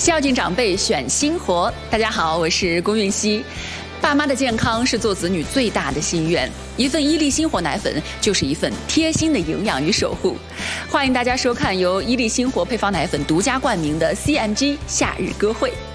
孝敬长辈选新活。大家好，我是龚韵希。爸妈的健康是做子女最大的心愿，一份伊利新活奶粉就是一份贴心的营养与守护。欢迎大家收看由伊利新活配方奶粉独家冠名的 CMG 夏日歌会。